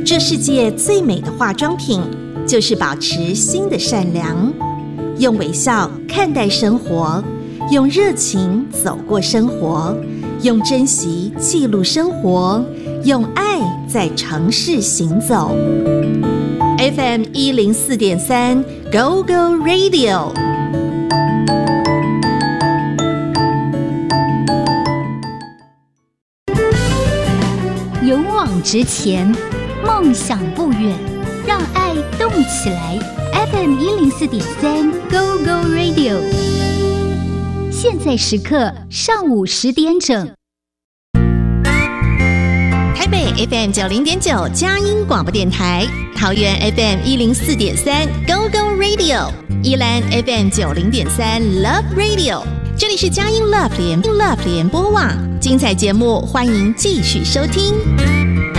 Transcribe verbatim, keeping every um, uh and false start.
这世界最美的化妆品，就是保持心的善良，用微笑看待生活，用热情走过生活，用珍惜记录生活，用爱在城市行走。F M 一零四点三 Go Go Radio。 勇往直前，梦想不远，让爱动起来。F M 一零四点三 Go Go Radio。现在时刻上午十点整。 台北 F M 九零点九佳音广播电台，桃园 F M 一零四点三 Go Go Radio， 宜兰 F M 九零点三 Love Radio。这里是佳音 Love 联 Love 联播网，精彩节目欢迎继续收听。